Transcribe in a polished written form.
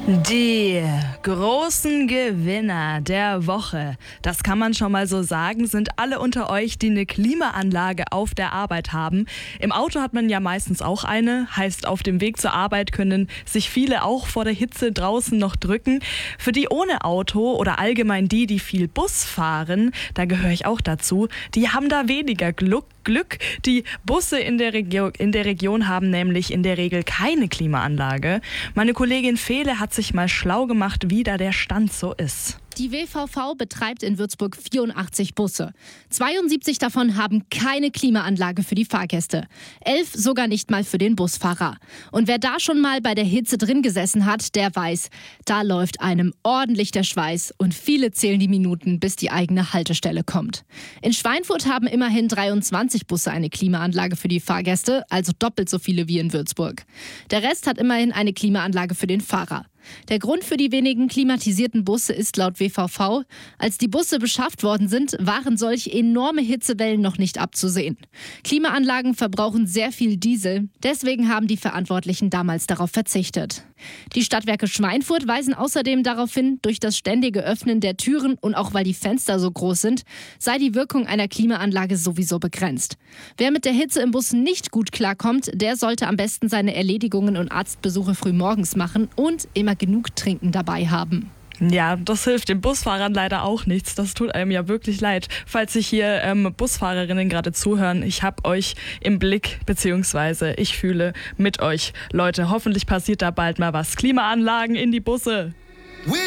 Die großen Gewinner der Woche, das kann man schon mal so sagen, sind alle unter euch, die eine Klimaanlage auf der Arbeit haben. Im Auto hat man ja meistens auch eine, heißt auf dem Weg zur Arbeit können sich viele auch vor der Hitze draußen noch drücken. Für die ohne Auto oder allgemein die viel Bus fahren, da gehöre ich auch dazu, die haben da weniger Glück. Die Busse in der Region haben nämlich in der Regel keine Klimaanlage. Meine Kollegin Fele hat sich mal schlau gemacht, wie da der Stand so ist. Die WVV betreibt in Würzburg 84 Busse. 72 davon haben keine Klimaanlage für die Fahrgäste. 11 sogar nicht mal für den Busfahrer. Und wer da schon mal bei der Hitze drin gesessen hat, der weiß, da läuft einem ordentlich der Schweiß und viele zählen die Minuten, bis die eigene Haltestelle kommt. In Schweinfurt haben immerhin 23 Busse eine Klimaanlage für die Fahrgäste, also doppelt so viele wie in Würzburg. Der Rest hat immerhin eine Klimaanlage für den Fahrer. Der Grund für die wenigen klimatisierten Busse ist laut WVV, als die Busse beschafft worden sind, waren solch enorme Hitzewellen noch nicht abzusehen. Klimaanlagen verbrauchen sehr viel Diesel, deswegen haben die Verantwortlichen damals darauf verzichtet. Die Stadtwerke Schweinfurt weisen außerdem darauf hin, durch das ständige Öffnen der Türen und auch weil die Fenster so groß sind, sei die Wirkung einer Klimaanlage sowieso begrenzt. Wer mit der Hitze im Bus nicht gut klarkommt, der sollte am besten seine Erledigungen und Arztbesuche früh morgens machen und immer genug Trinken dabei haben. Ja, das hilft den Busfahrern leider auch nichts. Das tut einem ja wirklich leid. Falls sich hier Busfahrerinnen gerade zuhören, ich habe euch im Blick, beziehungsweise ich fühle mit euch. Leute, hoffentlich passiert da bald mal was. Klimaanlagen in die Busse.